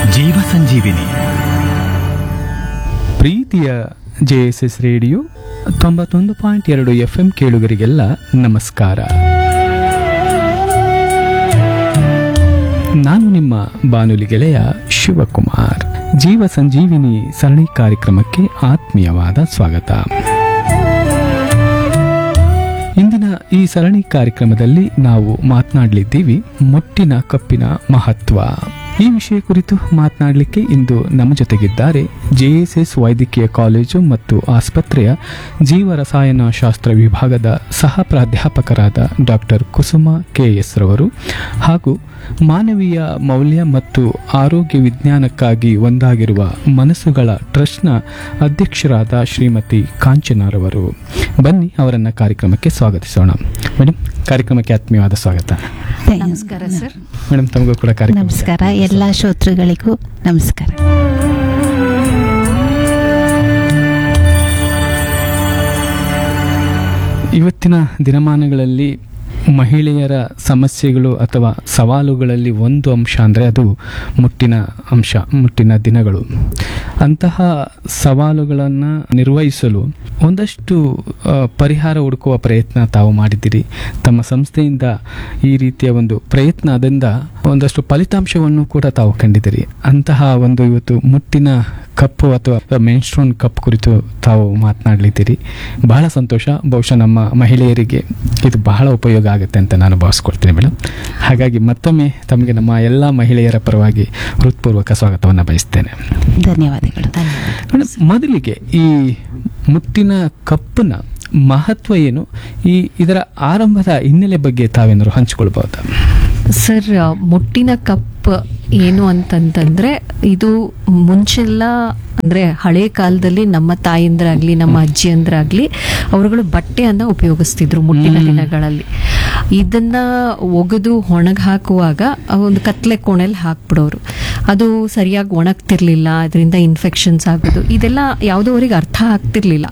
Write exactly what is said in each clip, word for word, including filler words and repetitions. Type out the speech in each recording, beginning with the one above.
ಜೀವ ಸಂಜೀವಿನಿ. ಪ್ರೀತಿಯ J S S radio ತೊಂಬತ್ತೊಂದು ಪಾಯಿಂಟ್ ಎರಡು ಎಫ್ ಎಂ ಕೇಳುಗರಿಗೆಲ್ಲ ನಮಸ್ಕಾರ. ನಾನು ನಿಮ್ಮ ಬಾನುಲಿ ಗೆಳೆಯ ಶಿವಕುಮಾರ್. ಜೀವ ಸಂಜೀವಿನಿ ಸರಣಿ ಕಾರ್ಯಕ್ರಮಕ್ಕೆ ಆತ್ಮೀಯವಾದ ಸ್ವಾಗತ. ಇಂದಿನ ಈ ಸರಣಿ ಕಾರ್ಯಕ್ರಮದಲ್ಲಿ ನಾವು ಮಾತನಾಡಲಿದ್ದೀವಿ ಮುಟ್ಟಿನ ಕಪ್ಪಿನ ಮಹತ್ವ. ಈ ವಿಷಯ ಕುರಿತು ಮಾತನಾಡಲಿಕ್ಕೆ ಇಂದು ನಮ್ಮ ಜೊತೆಗಿದ್ದಾರೆ ಜೆ ಎಸ್ ಎಸ್ ವೈದ್ಯಕೀಯ ಕಾಲೇಜು ಮತ್ತು ಆಸ್ಪತ್ರೆಯ ಜೀವ ರಸಾಯನ ಶಾಸ್ತ್ರ ವಿಭಾಗದ ಸಹ ಪ್ರಾಧ್ಯಾಪಕರಾದ ಡಾಕ್ಟರ್ ಕುಸುಮ ಕೆ ಎಸ್ ರವರು ಹಾಗೂ ಮಾನವೀಯ ಮೌಲ್ಯ ಮತ್ತು ಆರೋಗ್ಯ ವಿಜ್ಞಾನಕ್ಕಾಗಿ ಒಂದಾಗಿರುವ ಮನಸ್ಸುಗಳ ಟ್ರಸ್ಟ್ನ ಅಧ್ಯಕ್ಷರಾದ ಶ್ರೀಮತಿ ಕಾಂಚನಾರವರು. ಬನ್ನಿ ಅವರನ್ನ ಕಾರ್ಯಕ್ರಮಕ್ಕೆ ಸ್ವಾಗತಿಸೋಣ. ಮೇಡಮ್, ಕಾರ್ಯಕ್ರಮಕ್ಕೆ ಆತ್ಮೀಯವಾದ ಸ್ವಾಗತ. ನಮಸ್ಕಾರ ಸರ್. ಮೇಡಮ್, ತಮಗೂ ಕೂಡ ಕಾರ್ಯಕ್ರಮ ನಮಸ್ಕಾರ. ಎಲ್ಲ ಶ್ರೋತೃಗಳಿಗೂ ನಮಸ್ಕಾರ. ಇವತ್ತಿನ ದಿನಮಾನಗಳಲ್ಲಿ ಮಹಿಳೆಯರ ಸಮಸ್ಯೆಗಳು ಅಥವಾ ಸವಾಲುಗಳಲ್ಲಿ ಒಂದು ಅಂಶ ಅಂದರೆ ಅದು ಮುಟ್ಟಿನ ಅಂಶ, ಮುಟ್ಟಿನ ದಿನಗಳು. ಅಂತಹ ಸವಾಲುಗಳನ್ನು ನಿರ್ವಹಿಸಲು ಒಂದಷ್ಟು ಪರಿಹಾರ ಹುಡುಕುವ ಪ್ರಯತ್ನ ತಾವು ಮಾಡಿದ್ದೀರಿ. ತಮ್ಮ ಸಂಸ್ಥೆಯಿಂದ ಈ ರೀತಿಯ ಒಂದು ಪ್ರಯತ್ನದಿಂದ ಒಂದಷ್ಟು ಫಲಿತಾಂಶವನ್ನು ಕೂಡ ತಾವು ಕಂಡಿದ್ದೀರಿ. ಅಂತಹ ಒಂದು ಇವತ್ತು ಮುಟ್ಟಿನ ಕಪ್ಪು ಅಥವಾ ಮೇನ್ಸ್ಟ್ರೋನ್ ಕಪ್ ಕುರಿತು ತಾವು ಮಾತನಾಡಲಿದ್ದೀರಿ. ಬಹಳ ಸಂತೋಷ. ಬಹುಶಃ ನಮ್ಮ ಮಹಿಳೆಯರಿಗೆ ಇದು ಬಹಳ ಉಪಯೋಗ ಆಗುತ್ತೆ ಅಂತ ನಾನು ಭಾವಿಸ್ಕೊಳ್ತೀನಿ ಮೇಡಮ್. ಹಾಗಾಗಿ ಮತ್ತೊಮ್ಮೆ ತಮಗೆ ನಮ್ಮ ಎಲ್ಲ ಮಹಿಳೆಯರ ಪರವಾಗಿ ಹೃತ್ಪೂರ್ವಕ ಸ್ವಾಗತವನ್ನು ಬಯಸ್ತೇನೆ. ಧನ್ಯವಾದಗಳು. ಮೇಡಮ್, ಮೊದಲಿಗೆ ಈ ಮುಟ್ಟಿನ ಕಪ್ಪಿನ ಮಹತ್ವ ಏನು, ಈ ಇದರ ಆರಂಭದ ಹಿನ್ನೆಲೆ ಬಗ್ಗೆ ತಾವೇನಾದ್ರು ಹಂಚಿಕೊಳ್ಬಹುದಾ? ಸರ್, ಮುಟ್ಟಿನ ಕಪ್ ಏನು ಅಂತಂತಂದ್ರೆ ಇದು ಮುಂಚೆಲ್ಲ ಅಂದ್ರೆ ಹಳೆ ಕಾಲದಲ್ಲಿ ನಮ್ಮ ತಾಯಂದ್ರಾಗ್ಲಿ ನಮ್ಮ ಅಜ್ಜಿಯಂದ್ರಾಗ್ಲಿ ಅವರುಗಳು ಬಟ್ಟೆಯನ್ನ ಉಪಯೋಗಿಸ್ತಿದ್ರು ಮುಟ್ಟಿನ ದಿನಗಳಲ್ಲಿ. ಇದನ್ನ ಒಗೆದು ಒಣಗ್ ಹಾಕುವಾಗ ಒಂದು ಕತ್ಲೆ ಕೋಣೆಯಲ್ಲಿ ಹಾಕ್ಬಿಡೋರು. ಅದು ಸರಿಯಾಗಿ ಒಣಗ್ತಿರ್ಲಿಲ್ಲ, ಅದರಿಂದ ಇನ್ಫೆಕ್ಷನ್ಸ್ ಆಗೋದು, ಇದೆಲ್ಲ ಯಾವುದೋ ಅವರಿಗೆ ಅರ್ಥ ಆಗ್ತಿರ್ಲಿಲ್ಲ.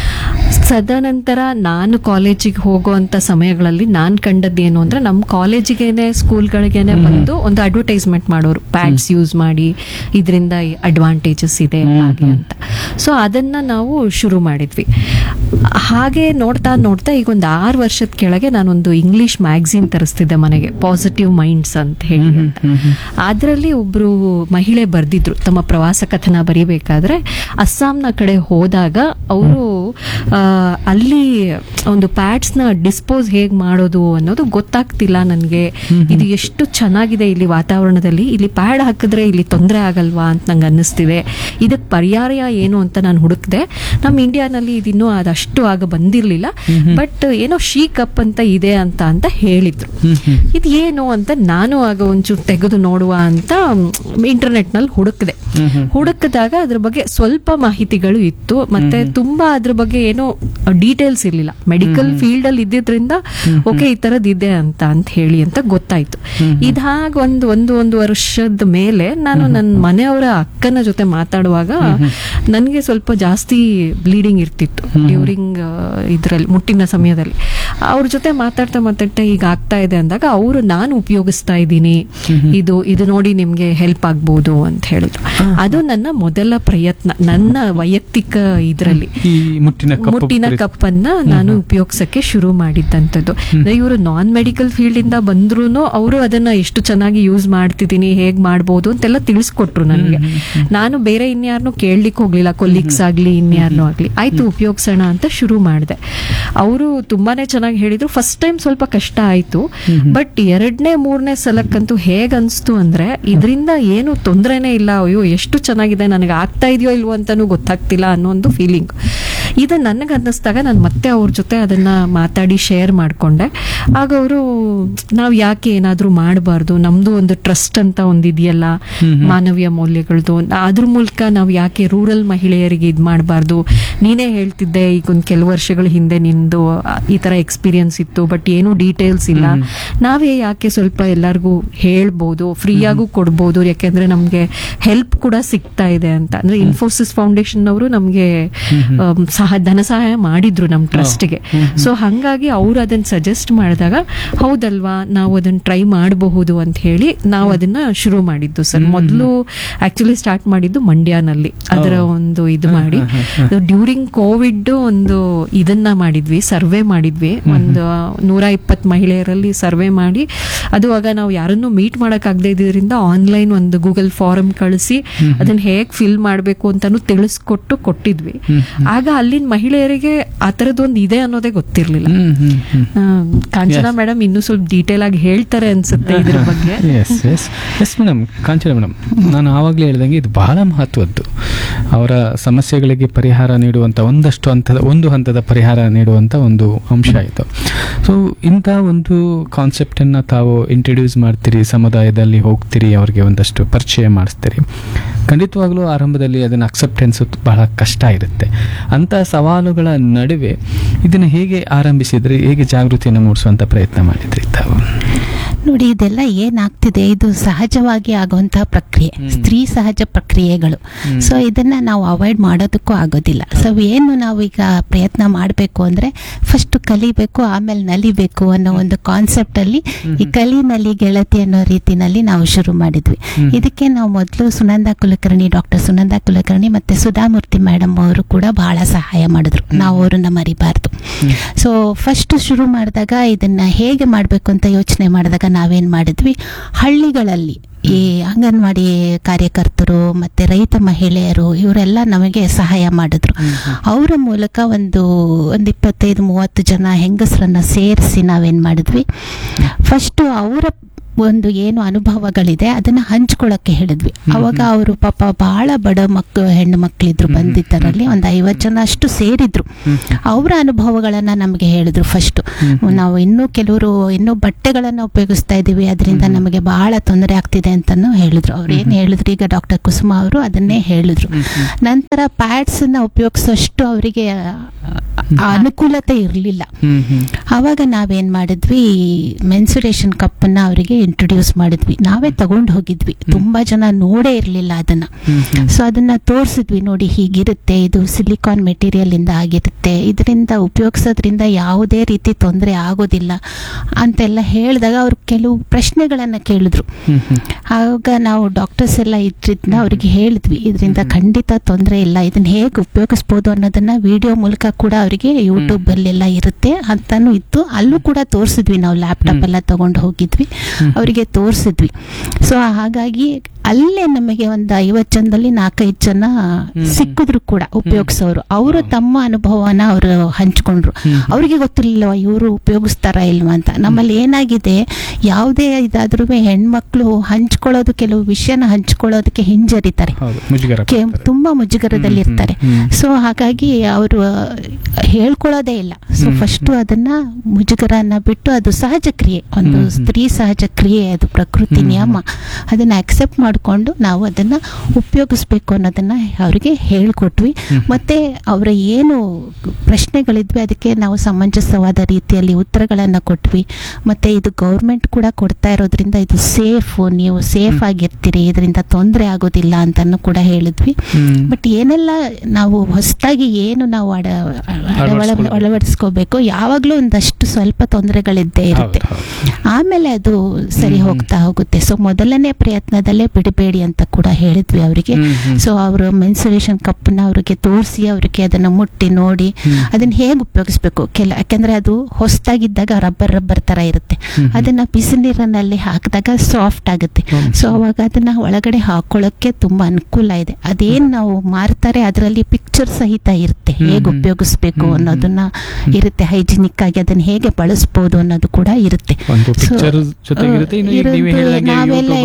ಸದಾನಂತರ ನಾನು ಕಾಲೇಜಿಗೆ ಹೋಗುವಂಥ ಸಮಯಗಳಲ್ಲಿ ನಾನು ಕಂಡದ್ದೇನು ಅಂದರೆ ನಮ್ಮ ಕಾಲೇಜಿಗೇನೆ ಸ್ಕೂಲ್ಗಳಿಗೇನೆ ಬಂದು ಒಂದು ಅಡ್ವರ್ಟೈಸ್ಮೆಂಟ್ ಮಾಡೋರು, ಪ್ಯಾಡ್ಸ್ ಯೂಸ್ ಮಾಡಿ ಇದರಿಂದ ಅಡ್ವಾಂಟೇಜಸ್ ಇದೆ ಹಾಗೆ ಅಂತ. ಸೊ ಅದನ್ನು ನಾವು ಶುರು ಮಾಡಿದ್ವಿ. ಹಾಗೆ ನೋಡ್ತಾ ನೋಡ್ತಾ ಈಗ ಒಂದು ಆರು ವರ್ಷದ ಕೆಳಗೆ ನಾನೊಂದು ಇಂಗ್ಲಿಷ್ ಮ್ಯಾಗಝಿನ್ ತರಿಸ್ತಿದ್ದೆ ಮನೆಗೆ, ಪಾಸಿಟಿವ್ ಮೈಂಡ್ಸ್ ಅಂತ ಹೇಳಿ ಅಂತ. ಅದರಲ್ಲಿ ಒಬ್ರು ಮಹಿಳೆ ಬರೆದಿದ್ರು, ತಮ್ಮ ಪ್ರವಾಸ ಕಥನ ಬರೀಬೇಕಾದ್ರೆ ಅಸ್ಸಾಂನ ಕಡೆ ಹೋದಾಗ ಅವರು ಅಲ್ಲಿ ಒಂದು ಪ್ಯಾಡ್ಸ್ನ ಡಿಸ್ಪೋಸ್ ಹೇಗೆ ಮಾಡೋದು ಅನ್ನೋದು ಗೊತ್ತಾಗ್ತಿಲ್ಲ ನನಗೆ. ಇದು ಎಷ್ಟು ಚೆನ್ನಾಗಿದೆ ಇಲ್ಲಿ ವಾತಾವರಣದಲ್ಲಿ, ಇಲ್ಲಿ ಪ್ಯಾಡ್ ಹಾಕಿದ್ರೆ ಇಲ್ಲಿ ತೊಂದರೆ ಆಗಲ್ವಾ ಅಂತ ನಂಗೆ ಅನ್ನಿಸ್ತಿದೆ. ಇದಕ್ಕೆ ಪರ್ಯಾಯ ಏನು ಅಂತ ನಾನು ಹುಡುಕ್ದೆ. ನಮ್ಮ ಇಂಡಿಯಾನಲ್ಲಿ ಇದಿನ್ನೂ ಅದಷ್ಟು ಆಗ ಬಂದಿರಲಿಲ್ಲ. ಬಟ್ ಏನೋ ಶೀ ಕಪ್ ಅಂತ ಇದೆ ಅಂತ ಅಂತ ಹೇಳಿದ್ರು. ಇದು ಏನು ಅಂತ ನಾನು ಆಗ ಒಂಚೂರು ತೆಗೆದು ನೋಡುವ ಅಂತ ಇಂಟರ್ನೆಟ್ನಲ್ಲಿ ಹುಡುಕ್ದೆ. ಹುಡುಕಿದಾಗ ಅದ್ರ ಬಗ್ಗೆ ಸ್ವಲ್ಪ ಮಾಹಿತಿಗಳು ಇತ್ತು, ಮತ್ತೆ ತುಂಬಾ ಅದ್ರ ಬಗ್ಗೆ ಏನೋ ಡೀಟೇಲ್ಸ್ ಇರ್ಲಿಲ್ಲ. ಮೆಡಿಕಲ್ ಫೀಲ್ಡ್ ಅಲ್ಲಿ ಇದ್ದಿದ್ರಿಂದ ಓಕೆ ಈ ತರದ್ ಇದೆ ಅಂತ ಅಂತ ಹೇಳಿ ಅಂತ ಗೊತ್ತಾಯ್ತು. ಇದಾಗ ಒಂದು ಒಂದು ಒಂದು ವರ್ಷದ ಮೇಲೆ ನಾನು ನನ್ನ ಮನೆಯವರ ಅಕ್ಕನ ಜೊತೆ ಮಾತಾಡುವಾಗ ನನಗೆ ಸ್ವಲ್ಪ ಜಾಸ್ತಿ ಬ್ಲೀಡಿಂಗ್ ಇರ್ತಿತ್ತು ಡ್ಯೂರಿಂಗ್ ಇದ್ರಲ್ಲಿ ಮುಟ್ಟಿನ ಸಮಯದಲ್ಲಿ. ಅವ್ರ ಜೊತೆ ಮಾತಾಡ್ತಾ ಮಾತಾಡ್ತಾ ಈಗ ಆಗ್ತಾ ಇದೆ ಅಂದಾಗ ಅವರು ನಾನು ಉಪಯೋಗಿಸ್ತಾ ಇದ್ದೀನಿ, ಇದು ಇದು ನೋಡಿ ನಿಮ್ಗೆ ಹೆಲ್ಪ್ ಆಗ್ಬೋದು ಅಂತ ಹೇಳಿದ್ರು. ಅದು ನನ್ನ ಮೊದಲ ಪ್ರಯತ್ನ, ನನ್ನ ವೈಯಕ್ತಿಕ ಇದ್ರಲ್ಲಿ ಮುಟ್ಟಿನ ಕಪ್ ಅನ್ನ ನಾನು ಉಪಯೋಗಿಸಕ್ಕೆ ಶುರು ಮಾಡಿದ್ದಂಥದ್ದು. ಇವರು ನಾನ್ ಮೆಡಿಕಲ್ ಫೀಲ್ಡ್ ಇಂದ ಬಂದ್ರು ಅವರು ಅದನ್ನ ಎಷ್ಟು ಚೆನ್ನಾಗಿ ಯೂಸ್ ಮಾಡ್ತಿದ್ದೀನಿ, ಹೇಗ್ ಮಾಡ್ಬೋದು ಅಂತೆಲ್ಲ ತಿಳಿಸ್ಕೊಟ್ರು ನನಗೆ. ನಾನು ಬೇರೆ ಇನ್ಯಾರನ್ನೂ ಕೇಳಲಿಕ್ಕೆ ಹೋಗ್ಲಿಲ್ಲ, ಕೊಲೀಗ್ಸ್ ಆಗ್ಲಿ ಇನ್ಯಾರನ್ನೂ ಆಗ್ಲಿ. ಆಯ್ತು ಉಪಯೋಗಿಸೋಣ ಅಂತ ಶುರು ಮಾಡಿದೆ. ಅವರು ತುಂಬಾನೇ ಚೆನ್ನಾಗಿ ಹೇಳಿದ್ರು. ಫಸ್ಟ್ ಟೈಮ್ ಸ್ವಲ್ಪ ಕಷ್ಟ ಆಯ್ತು, ಬಟ್ ಎರಡನೇ ಮೂರನೇ ಸಲಕ್ಕಂತೂ ಹೇಗ್ ಅನ್ಸ್ತು ಅಂದ್ರೆ ಇದರಿಂದ ಏನು ತೊಂದರೆನೇ ಇಲ್ಲ, ಅಯ್ಯೋ ಎಷ್ಟು ಚೆನ್ನಾಗಿದೆ, ನನಗೆ ಆಗ್ತಾ ಇದೆಯೋ ಇಲ್ವೋ ಅಂತಾನೂ ಗೊತ್ತಾಗ್ತಿಲ್ಲ ಅನ್ನೋ ಒಂದು ಫೀಲಿಂಗ್. ಇದು ನನಗೆ ಅನ್ನಿಸ್ದಾಗ ನಾನು ಮತ್ತೆ ಅವ್ರ ಜೊತೆ ಅದನ್ನ ಮಾತಾಡಿ ಶೇರ್ ಮಾಡ್ಕೊಂಡೆ. ಆಗ ಅವರು ನಾವು ಯಾಕೆ ಏನಾದ್ರೂ ಮಾಡಬಾರ್ದು, ನಮ್ದು ಒಂದು ಟ್ರಸ್ಟ್ ಅಂತ ಒಂದಿದೆಯಲ್ಲ ಮಾನವೀಯ ಮೌಲ್ಯಗಳದು, ಅದ್ರ ಮೂಲಕ ನಾವು ಯಾಕೆ ರೂರಲ್ ಮಹಿಳೆಯರಿಗೆ ಇದು ಮಾಡಬಾರ್ದು. ನೀನೇ ಹೇಳ್ತಿದ್ದೆ ಈಗ ಒಂದು ಕೆಲವು ವರ್ಷಗಳ ಹಿಂದೆ ನಿಂದು ಈ ತರ ಎಕ್ಸ್ಪೀರಿಯನ್ಸ್ ಇತ್ತು, ಬಟ್ ಏನು ಡೀಟೇಲ್ಸ್ ಇಲ್ಲ, ನಾವೇ ಯಾಕೆ ಸ್ವಲ್ಪ ಎಲ್ಲರಿಗೂ ಹೇಳ್ಬೋದು, ಫ್ರೀಯಾಗೂ ಕೊಡ್ಬೋದು, ಯಾಕೆಂದ್ರೆ ನಮ್ಗೆ ಹೆಲ್ಪ್ ಕೂಡ ಸಿಗ್ತಾ ಇದೆ ಅಂತ. ಅಂದ್ರೆ ಇನ್ಫೋಸಿಸ್ ಫೌಂಡೇಶನ್ ಅವರು ನಮ್ಗೆ ಸಹ ಧನ ಸಹಾಯ ಮಾಡಿದ್ರು ನಮ್ಮ ಟ್ರಸ್ಟ್ಗೆ. ಸೊ ಹಾಗಾಗಿ ಅವ್ರು ಅದನ್ನ ಸಜೆಸ್ಟ್ ಮಾಡಿದಾಗ ಹೌದಲ್ವಾ ನಾವು ಅದನ್ನ ಟ್ರೈ ಮಾಡಬಹುದು ಅಂತ ಹೇಳಿ ನಾವು ಅದನ್ನ ಶುರು ಮಾಡಿದ್ದು ಸರ್. ಮೊದಲು ಆಕ್ಚುಲಿ ಸ್ಟಾರ್ಟ್ ಮಾಡಿದ್ದು ಮಂಡ್ಯನಲ್ಲಿ ಅದರ ಒಂದು ಇದು ಮಾಡಿ ಡ್ಯೂರಿಂಗ್ ಕೋವಿಡ್ ಒಂದು ಇದನ್ನ ಮಾಡಿದ್ವಿ, ಸರ್ವೆ ಮಾಡಿದ್ವಿ. ಒಂದು ನೂರ ಇಪ್ಪತ್ತು ಮಹಿಳೆಯರಲ್ಲಿ ಸರ್ವೆ ಮಾಡಿ ಅದು ಆಗ ನಾವು ಯಾರನ್ನು ಮೀಟ್ ಮಾಡಕ್ ಆಗದೆ ಇದ್ರಿಂದ ಆನ್ಲೈನ್ ಒಂದು ಗೂಗಲ್ ಫಾರಂ ಕಳಿಸಿ ಅದನ್ನ ಹೇಗ್ ಫಿಲ್ ಮಾಡಬೇಕು ಅಂತಾನು ತಿಳಿಸ್ಕೊಟ್ಟು ಕೊಟ್ಟಿದ್ವಿ. ಆಗ ಅಲ್ಲಿನ ಮಹಿಳೆಯರಿಗೆ ಆ ತರದೊಂದು ಇದೆ ಅನ್ನೋದೇ ಗೊತ್ತಿರ್ಲಿಲ್ಲ. ಕಾಂಚನಾ ಮೇಡಮ್ ಇನ್ನೂ ಸ್ವಲ್ಪ ಡೀಟೇಲ್ ಆಗಿ ಹೇಳ್ತಾರೆ ಅನ್ಸುತ್ತೆ ಇದ್ರ ಬಗ್ಗೆ. S S yes madam, Kanchana madam, ನಾನು ಆವಾಗಲೇ ಹೇಳ್ದಂಗೆ ಇದು ಬಹಳ ಮಹತ್ವದ್ದು. ಅವರ ಸಮಸ್ಯೆಗಳಿಗೆ ಪರಿಹಾರ ನೀಡುವಂಥ ಒಂದಷ್ಟು ಹಂತದ ಒಂದು ಹಂತದ ಪರಿಹಾರ ನೀಡುವಂಥ ಒಂದು ಅಂಶ ಇದು. ಸೊ ಇಂಥ ಒಂದು ಕಾನ್ಸೆಪ್ಟನ್ನು ತಾವು ಇಂಟ್ರಡ್ಯೂಸ್ ಮಾಡ್ತೀರಿ, ಸಮುದಾಯದಲ್ಲಿ ಹೋಗ್ತೀರಿ, ಅವ್ರಿಗೆ ಒಂದಷ್ಟು ಪರಿಚಯ ಮಾಡಿಸ್ತೀರಿ. ಖಂಡಿತವಾಗ್ಲೂ ಆರಂಭದಲ್ಲಿ ಅದನ್ನು ಅಕ್ಸೆಪ್ಟೆನ್ಸ್ ಬಹಳ ಕಷ್ಟ ಇರುತ್ತೆ. ಅಂಥ ಸವಾಲುಗಳ ನಡುವೆ ಇದನ್ನು ಹೇಗೆ ಆರಂಭಿಸಿದ್ರಿ, ಹೇಗೆ ಜಾಗೃತಿಯನ್ನು ಮೂಡಿಸುವಂಥ ಪ್ರಯತ್ನ ಮಾಡಿದ್ರಿ ತಾವು? ನೋಡಿ, ಇದೆಲ್ಲ ಏನಾಗ್ತಿದೆ, ಇದು ಸಹಜವಾಗಿ ಆಗುವಂತಹ ಪ್ರಕ್ರಿಯೆ, ಸ್ತ್ರೀ ಸಹಜ ಪ್ರಕ್ರಿಯೆಗಳು. ಸೊ ಇದನ್ನ ನಾವು ಅವಾಯ್ಡ್ ಮಾಡೋದಕ್ಕೂ ಆಗೋದಿಲ್ಲ. ಸೊ ಏನು ನಾವು ಈಗ ಪ್ರಯತ್ನ ಮಾಡಬೇಕು ಅಂದ್ರೆ ಫಸ್ಟ್ ಕಲಿಬೇಕು, ಆಮೇಲೆ ನಲಿಬೇಕು ಅನ್ನೋ ಒಂದು ಕಾನ್ಸೆಪ್ಟ್ ಅಲ್ಲಿ ಈ ಕಲಿ ನಲಿ ಗೆಳತಿ ಅನ್ನೋ ರೀತಿನಲ್ಲಿ ನಾವು ಶುರು ಮಾಡಿದ್ವಿ. ಇದಕ್ಕೆ ನಾವು ಮೊದಲು ಸುನಂದಾ ಕುಲಕರ್ಣಿ, ಡಾಕ್ಟರ್ ಸುನಂದಾ ಕುಲಕರ್ಣಿ ಮತ್ತೆ ಸುಧಾಮೂರ್ತಿ ಮೇಡಮ್ ಅವರು ಕೂಡ ಬಹಳ ಸಹಾಯ ಮಾಡಿದ್ರು. ನಾವು ಅವ್ರನ್ನ ಮರಿಬಾರ್ದು. ಸೊ ಫಸ್ಟ್ ಶುರು ಮಾಡಿದಾಗ ಇದನ್ನ ಹೇಗೆ ಮಾಡಬೇಕು ಅಂತ ಯೋಚನೆ ಮಾಡಿದಾಗ ನಾವೇನ್ ಮಾಡಿದ್ವಿ, ಹಳ್ಳಿಗಳಲ್ಲಿ ಈ ಅಂಗನವಾಡಿ ಕಾರ್ಯಕರ್ತರು ಮತ್ತೆ ರೈತ ಮಹಿಳೆಯರು ಇವರೆಲ್ಲ ನಮಗೆ ಸಹಾಯ ಮಾಡಿದ್ರು. ಅವರ ಮೂಲಕ ಒಂದು ಒಂದು ಇಪ್ಪತ್ತೈದು ಮೂವತ್ತು ಜನ ಹೆಂಗಸರನ್ನ ಸೇರಿಸಿ ನಾವೇನ್ ಮಾಡಿದ್ವಿ, ಫಸ್ಟ್ ಅವರ ಒಂದು ಏನು ಅನುಭವಗಳಿದೆ ಅದನ್ನ ಹಂಚ್ಕೊಳಕ್ಕೆ ಹೇಳಿದ್ವಿ. ಅವಾಗ ಅವರು ಪಾಪ ಬಹಳ ಬಡ ಮಕ್ಕಳು ಹೆಣ್ಣು ಮಕ್ಕಳಿದ್ರು, ಬಂದಿದ್ದರಲ್ಲಿ ಒಂದು ಐವತ್ತು ಜನ ಅಷ್ಟು ಸೇರಿದ್ರು. ಅವರ ಅನುಭವಗಳನ್ನ ನಮಗೆ ಹೇಳಿದ್ರು. ಫಸ್ಟ್ ನಾವು ಇನ್ನೂ ಕೆಲವರು ಇನ್ನೂ ಬಟ್ಟೆಗಳನ್ನ ಉಪಯೋಗಿಸ್ತಾ ಇದೀವಿ, ಅದರಿಂದ ನಮಗೆ ಬಹಳ ತೊಂದರೆ ಆಗ್ತಿದೆ ಅಂತಾನು ಹೇಳಿದ್ರು. ಅವ್ರು ಏನ್ ಹೇಳಿದ್ರು, ಈಗ ಡಾಕ್ಟರ್ ಕುಸುಮಾ ಅವರು ಅದನ್ನೇ ಹೇಳಿದ್ರು. ನಂತರ ಪ್ಯಾಡ್ಸ್ ನ ಉಪಯೋಗಿಸೋಷ್ಟು ಅವರಿಗೆ ಅನುಕೂಲತೆ ಇರಲಿಲ್ಲ. ಅವಾಗ ನಾವೇನ್ ಮಾಡಿದ್ವಿ, ಮೆನ್ಸುರೇಷನ್ ಕಪ್ ನ ಅವರಿಗೆ ಇಂಟ್ರೊಡ್ಯೂಸ್ ಮಾಡಿದ್ವಿ. ನಾವೇ ತಗೊಂಡು ಹೋಗಿದ್ವಿ, ತುಂಬಾ ಜನ ನೋಡೇ ಇರ್ಲಿಲ್ಲ ಅದನ್ನ. ಸೊ ಅದನ್ನ ತೋರಿಸಿದ್ವಿ, ನೋಡಿ ಹೀಗಿರುತ್ತೆ, ಇದು ಸಿಲಿಕಾನ್ ಮೆಟೀರಿಯಲ್ ಇಂದ ಆಗಿರುತ್ತೆ, ಇದರಿಂದ ಉಪಯೋಗಿಸೋದ್ರಿಂದ ಯಾವುದೇ ರೀತಿ ತೊಂದರೆ ಆಗೋದಿಲ್ಲ ಅಂತೆಲ್ಲ ಹೇಳಿದಾಗ ಅವ್ರು ಕೆಲವು ಪ್ರಶ್ನೆಗಳನ್ನ ಕೇಳಿದ್ರು. ಆಗ ನಾವು ಡಾಕ್ಟರ್ಸ್ ಎಲ್ಲ ಇದ್ರಿಂದ ಅವ್ರಿಗೆ ಹೇಳಿದ್ವಿ, ಇದರಿಂದ ಖಂಡಿತ ತೊಂದರೆ ಇಲ್ಲ, ಇದನ್ನ ಹೇಗೆ ಉಪಯೋಗಿಸ್ಬೋದು ಅನ್ನೋದನ್ನ ವಿಡಿಯೋ ಮೂಲಕ ಕೂಡ ಅವರಿಗೆ ಯೂಟ್ಯೂಬ್ ಅಲ್ಲೆಲ್ಲ ಇರುತ್ತೆ ಅಂತಾನು ಇತ್ತು. ಅಲ್ಲೂ ಕೂಡ ತೋರಿಸಿದ್ವಿ, ನಾವು ಲ್ಯಾಪ್ಟಾಪ್ ಎಲ್ಲ ತಗೊಂಡು ಹೋಗಿದ್ವಿ, ಅವರಿಗೆ ತೋರಿಸಿದ್ವಿ. ಸೊ ಹಾಗಾಗಿ ಅಲ್ಲೇ ನಮಗೆ ಒಂದು ಐವತ್ತು ಜನದಲ್ಲಿ ನಾಲ್ಕೈದು ಜನ ಸಿಕ್ಕಿದ್ರು ಕೂಡ ಉಪಯೋಗಿಸೋರು. ಅವರು ತಮ್ಮ ಅನುಭವನ ಅವರು ಹಂಚ್ಕೊಂಡ್ರು. ಅವರಿಗೆ ಗೊತ್ತಿರ್ಲಿಲ್ಲ ಇವರು ಉಪಯೋಗಿಸ್ತಾರ ಇಲ್ವಾ ಅಂತ. ನಮ್ಮಲ್ಲಿ ಏನಾಗಿದೆ, ಯಾವುದೇ ಇದಾದ್ರೂ ಹೆಣ್ಮಕ್ಳು ಹಂಚ್ಕೊಳ್ಳೋದು, ಕೆಲವು ವಿಷಯನ ಹಂಚ್ಕೊಳ್ಳೋದಕ್ಕೆ ಹಿಂಜರಿತಾರೆ, ತುಂಬಾ ಮುಜುಗರದಲ್ಲಿ ಇರ್ತಾರೆ. ಸೊ ಹಾಗಾಗಿ ಅವರು ಹೇಳ್ಕೊಳ್ಳೋದೇ ಇಲ್ಲ. ಸೊ ಫಸ್ಟ್ ಅದನ್ನ ಮುಜುಗರನ ಬಿಟ್ಟು, ಅದು ಸಹಜ ಕ್ರಿಯೆ, ಒಂದು ಸ್ತ್ರೀ ಸಹಜ ಕ್ರಿಯೆ, ಅದು ಪ್ರಕೃತಿ ನಿಯಮ, ಅದನ್ನ ಅಕ್ಸೆಪ್ಟ್ ಮಾಡಿಕೊಂಡು ನಾವು ಅದನ್ನ ಉಪಯೋಗಿಸ್ಬೇಕು ಅನ್ನೋದನ್ನ ಅವರಿಗೆ ಹೇಳ್ಕೊಟ್ವಿ. ಮತ್ತೆ ಅವರ ಏನು ಪ್ರಶ್ನೆಗಳಿದ್ವಿ ಅದಕ್ಕೆ ನಾವು ಸಮಂಜಸವಾದ ರೀತಿಯಲ್ಲಿ ಉತ್ತರಗಳನ್ನ ಕೊಟ್ವಿ. ಮತ್ತೆ ಇದು ಗೌರ್ಮೆಂಟ್ ಕೂಡ ಕೊಡ್ತಾ ಇರೋದ್ರಿಂದ ಇದು ಸೇಫ್, ನೀವು ಸೇಫ್ ಆಗಿರ್ತೀರಿ, ಇದರಿಂದ ತೊಂದರೆ ಆಗೋದಿಲ್ಲ ಅಂತಾನು ಕೂಡ ಹೇಳಿದ್ವಿ. ಬಟ್ ಏನೆಲ್ಲ ನಾವು ಹೊಸದಾಗಿ ಏನು ನಾವು ಅಡ ಅಳವಡಿಸ್ಕೋಬೇಕು, ಯಾವಾಗ್ಲೂ ಒಂದಷ್ಟು ಸ್ವಲ್ಪ ತೊಂದರೆಗಳಿದ್ದೇ ಇರುತ್ತೆ, ಆಮೇಲೆ ಅದು ಸರಿ ಹೋಗ್ತಾ ಹೋಗುತ್ತೆ. ಸೊ ಮೊದಲನೇ ಪ್ರಯತ್ನದಲ್ಲೇ ಬಿಡಬೇಡಿ ಅಂತ ಕೂಡ ಹೇಳಿದ್ವಿ ಅವರಿಗೆ. ಸೊ ಅವರು ಮೆನ್ಸುರೇಷನ್ ಕಪ್ನ ಅವ್ರಿಗೆ ತೋರಿಸಿ, ಅವ್ರಿಗೆ ಅದನ್ನ ಮುಟ್ಟಿ ನೋಡಿ ಅದನ್ನ ಹೇಗೆ ಉಪಯೋಗಿಸ್ಬೇಕು, ಕೆಲ ಯಾಕಂದ್ರೆ ಅದು ಹೊಸದಾಗಿದ್ದಾಗ ರಬ್ಬರ್ ರಬ್ಬರ್ ತರ ಇರುತ್ತೆ, ಅದನ್ನ ಬಿಸಿ ನೀರಿನಲ್ಲಿ ಹಾಕಿದಾಗ ಸಾಫ್ಟ್ ಆಗುತ್ತೆ. ಸೊ ಅವಾಗ ಅದನ್ನ ಒಳಗಡೆ ಹಾಕೊಳ್ಳೋಕೆ ತುಂಬಾ ಅನುಕೂಲ ಇದೆ. ಅದೇನ್ ನಾವು ಮಾರ್ತಾರೆ ಅದರಲ್ಲಿ ಪಿಕ್ಚರ್ ಸಹಿತ ಇರುತ್ತೆ, ಹೇಗೆ ಉಪಯೋಗಿಸ್ಬೇಕು ಅನ್ನೋದನ್ನ ಇರುತ್ತೆ, ಹೈಜಿನಿಕ್ ಆಗಿ ಅದನ್ನ ಹೇಗೆ ಬಳಸಬಹುದು ಅನ್ನೋದು ಕೂಡ ಇರುತ್ತೆ. ನಾವೆಲ್ಲ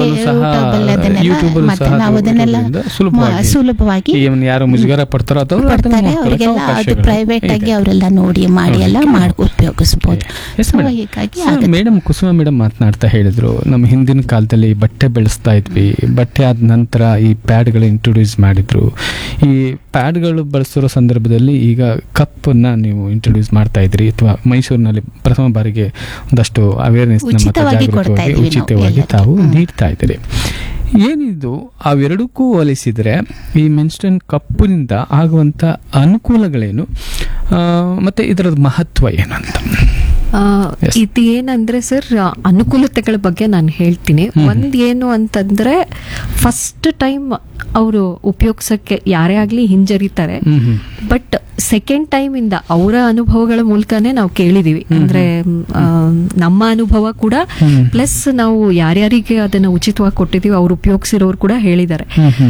ನಾವು ಅದನ್ನೆಲ್ಲ ಸುಲಭವಾಗಿ ಅವರಿಗೆಲ್ಲ ಅದು ಪ್ರೈವೇಟ್ ಆಗಿ ಅವರೆಲ್ಲ ನೋಡಿ ಮಾಡಿ ಎಲ್ಲ ಮಾಡಿ ಉಪಯೋಗಿಸಬಹುದು. ಮೇಡಮ್ ಕುಸುಮ ಮೇಡಮ್ ಮಾತನಾಡ್ತಾ ಹೇಳಿದ್ರು, ನಮ್ಮ ಹಿಂದಿನ ಕಾಲದಲ್ಲಿ ಬಟ್ಟೆ ಬೆಳೆಸ್ತಾ ಇದ್ವಿ, ಬಟ್ಟೆ ಆದ ನಂತರ ಈ ಪ್ಯಾಡ್ಗಳು ಇಂಟ್ರೊಡ್ಯೂಸ್ ಮಾಡಿದ್ರು. ಈ ಪ್ಯಾಡ್ಗಳು ಬಳಸಿರೋ ಸಂದರ್ಭದಲ್ಲಿ ಈಗ ಕಪ್ಪನ್ನ ನೀವು ಇಂಟ್ರೊಡ್ಯೂಸ್ ಮಾಡ್ತಾ ಇದ್ರಿ, ಅಥವಾ ಮೈಸೂರಿನಲ್ಲಿ ಪ್ರಥಮ ಬಾರಿಗೆ ಒಂದಷ್ಟು ಅವೇರ್ನೆಸ್ ನಮ್ಮ ಜಾಗೃತವಾಗಿ ಉಚಿತವಾಗಿ ತಾವು ನೀಡ್ತಾ ಇದ್ದೀರಿ. ಏನಿದು ಅವೆರಡಕ್ಕೂ ಹೋಲಿಸಿದರೆ ಈ ಮೆನ್ಸ್ಟ್ರಲ್ ಕಪ್ಪಿನಿಂದ ಆಗುವಂಥ ಅನುಕೂಲಗಳೇನು ಆ, ಮತ್ತೆ ಇದರ ಮಹತ್ವ ಏನು ಅಂತ? ಆ, ಇದು ಏನಂದ್ರೆ ಸರ್, ಅನುಕೂಲತೆಗಳ ಬಗ್ಗೆ ನಾನು ಹೇಳ್ತೀನಿ. ಒಂದ್ ಏನು ಅಂತಂದ್ರೆ, ಫಸ್ಟ್ ಟೈಮ್ ಅವರು ಉಪಯೋಗಿಸಕ್ಕೆ ಯಾರೇ ಆಗ್ಲಿ ಹಿಂಜರಿತಾರೆ. ಬಟ್ ಸೆಕೆಂಡ್ ಟೈಮ್ ಇಂದ ಅವರ ಅನುಭವಗಳ ಮೂಲಕನೇ ನಾವು ಕೇಳಿದೀವಿ. ಅಂದ್ರೆ ಆ, ನಮ್ಮ ಅನುಭವ ಕೂಡ ಪ್ಲಸ್ ನಾವು ಯಾರ್ಯಾರಿಗೆ ಅದನ್ನ ಉಚಿತವಾಗಿ ಕೊಟ್ಟಿದೀವಿ ಅವ್ರು ಉಪಯೋಗಿಸಿರೋರು ಕೂಡ ಹೇಳಿದ್ದಾರೆ.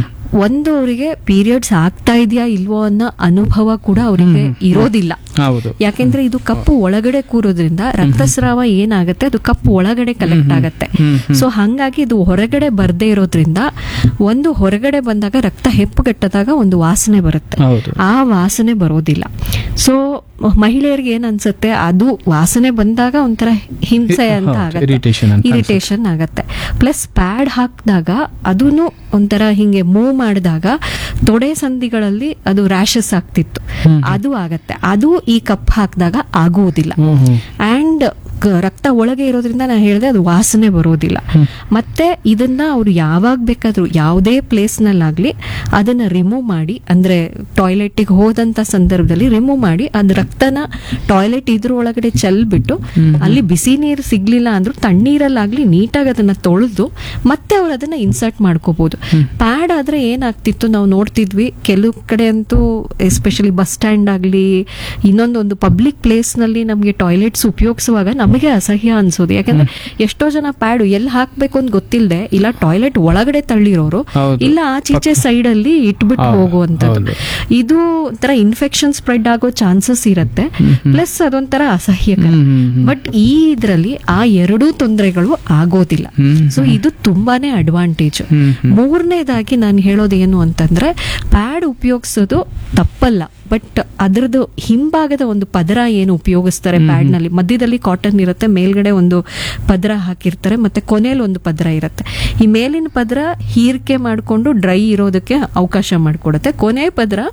ಒಂದು ಅವರಿಗೆ ಪೀರಿಯಡ್ಸ್ ಆಗ್ತಾ ಇದೆಯಾ ಇಲ್ವೋ ಅನ್ನೋ ಅನುಭವ ಕೂಡ ಅವರಿಗೆ ಇರೋದಿಲ್ಲ. ಹೌದು. ಯಾಕೆಂದ್ರೆ ಇದು ಕಪ್ಪು ಒಳಗಡೆ ಕೂರೋದ್ರಿಂದ ರಕ್ತಸ್ರಾವ ಏನಾಗುತ್ತೆ ಅದು ಕಪ್ಪು ಒಳಗಡೆ ಕಲೆಕ್ಟ್ ಆಗತ್ತೆ. ಸೊ ಹಂಗಾಗಿ ಇದು ಹೊರಗಡೆ ಬರ್ದೇ ಇರೋದ್ರಿಂದ, ಒಂದು ಹೊರಗಡೆ ಬಂದಾಗ ರಕ್ತ ಹೆಪ್ಪುಗಟ್ಟದಾಗ ಒಂದು ವಾಸನೆ ಬರುತ್ತೆ, ಹೌದು. ಆ ವಾಸನೆ ಬರೋದಿಲ್ಲ. ಸೊ ಮಹಿಳೆಯರಿಗೆ ಏನ್ ಅನ್ಸುತ್ತೆ, ಅದು ವಾಸನೆ ಬಂದಾಗ ಒಂಥರ ಹಿಂಸೆ ಅಂತ ಆಗತ್ತೆ, Irritation ಅಂತ ಇರಿಟೇಷನ್ ಆಗತ್ತೆ. ಪ್ಲಸ್ ಪ್ಯಾಡ್ ಹಾಕಿದಾಗ ಅದನ್ನು ಒಂಥರ ಹಿಂಗೆ ಮೂವ್ ಮಾಡಿದಾಗ ತೊಡೆ ಸಂಧಿಗಳಲ್ಲಿ ಅದು ರ್ಯಾಷಸ್ ಆಗ್ತಿತ್ತು, ಅದು ಆಗತ್ತೆ. ಅದು ಈ ಕಪ್ ಹಾಕಿದಾಗ ಆಗುವುದಿಲ್ಲ. ಅಂಡ್ ರಕ್ತ ಒಳಗೆ ಇರೋದ್ರಿಂದ ನಾನು ಹೇಳಿದೆ ಅದು ವಾಸನೆ ಬರೋದಿಲ್ಲ. ಮತ್ತೆ ಇದನ್ನ ಅವ್ರು ಯಾವಾಗ ಬೇಕಾದ್ರೂ ಯಾವುದೇ ಪ್ಲೇಸ್ ನಲ್ಲಾಗ್ಲಿ ಅದನ್ನ ರಿಮೂವ್ ಮಾಡಿ, ಅಂದ್ರೆ ಟಾಯ್ಲೆಟ್ಗೆ ಹೋದಂತ ಸಂದರ್ಭದಲ್ಲಿ ರಿಮೂವ್ ಮಾಡಿ ಅದ್ ರಕ್ತನ ಟಾಯ್ಲೆಟ್ ಇದ್ರ ಒಳಗಡೆ ಚೆಲ್ಬಿಟ್ಟು, ಅಲ್ಲಿ ಬಿಸಿ ನೀರು ಸಿಗ್ಲಿಲ್ಲ ಅಂದ್ರೂ ತಣ್ಣೀರಲ್ಲಾಗ್ಲಿ ನೀಟಾಗಿ ಅದನ್ನ ತೊಳೆದು ಮತ್ತೆ ಅವ್ರು ಅದನ್ನ ಇನ್ಸರ್ಟ್ ಮಾಡ್ಕೋಬಹುದು. ಪ್ಯಾಡ್ ಆದ್ರೆ ಏನಾಗ್ತಿತ್ತು, ನಾವು ನೋಡ್ತಿದ್ವಿ ಕೆಲವು ಕಡೆ ಅಂತೂ, ಎಸ್ಪೆಷಲಿ ಬಸ್ ಸ್ಟ್ಯಾಂಡ್ ಆಗ್ಲಿ ಇನ್ನೊಂದೊಂದು ಪಬ್ಲಿಕ್ ಪ್ಲೇಸ್ ನಲ್ಲಿ ನಮ್ಗೆ ಟಾಯ್ಲೆಟ್ಸ್ ಉಪಯೋಗಿಸುವಾಗ ನಮಗೆ ಅಸಹ್ಯ ಅನ್ಸೋದು. ಯಾಕಂದ್ರೆ ಎಷ್ಟೋ ಜನ ಪ್ಯಾಡ್ ಎಲ್ಲಿ ಹಾಕ್ಬೇಕು ಅಂತ ಗೊತ್ತಿಲ್ಲದೆ, ಇಲ್ಲ ಟಾಯ್ಲೆಟ್ ಒಳಗಡೆ ತಳ್ಳಿರೋರು, ಇಲ್ಲ ಆಚೀಚೆ ಸೈಡ್ ಅಲ್ಲಿ ಇಟ್ಬಿಟ್ಟು ಹೋಗುವಂತದ್ದು. ಇದು ಒಂಥರ ಇನ್ಫೆಕ್ಷನ್ ಸ್ಪ್ರೆಡ್ ಆಗೋ ಚಾನ್ಸಸ್ ಇರುತ್ತೆ, ಪ್ಲಸ್ ಅದೊಂಥರ ಅಸಹ್ಯಕರ. ಬಟ್ ಈ ಇದ್ರಲ್ಲಿ ಆ ಎರಡೂ ತೊಂದರೆಗಳು ಆಗೋದಿಲ್ಲ. ಸೊ ಇದು ತುಂಬಾನೇ ಅಡ್ವಾಂಟೇಜ್. ಮೂರನೇದಾಗಿ ನಾನು ಹೇಳೋದು ಏನು ಅಂತಂದ್ರೆ, ಪ್ಯಾಡ್ ಉಪಯೋಗಿಸೋದು ತಪ್ಪಲ್ಲ, ಬಟ್ ಅದರದ್ದು ಹಿಂಭಾಗದ ಒಂದು ಪದರ ಏನು ಉಪಯೋಗಿಸ್ತಾರೆ ಪ್ಯಾಡ್ ನಲ್ಲಿ, ಮಧ್ಯದಲ್ಲಿ ಕಾಟನ್ ಇರುತ್ತೆ, ಮೇಲ್ಗಡೆ ಒಂದು ಪದರ ಹಾಕಿರ್ತಾರೆ, ಮತ್ತೆ ಕೊನೆಯಲ್ಲಿ ಒಂದು ಪದರ ಇರುತ್ತೆ. ಈ ಮೇಲಿನ ಪದರ ಹೀರಿಕೆ ಮಾಡಿಕೊಂಡು ಡ್ರೈ ಇರೋದಕ್ಕೆ ಅವಕಾಶ ಮಾಡಿಕೊಡುತ್ತೆ, ಕೊನೆ ಪದರ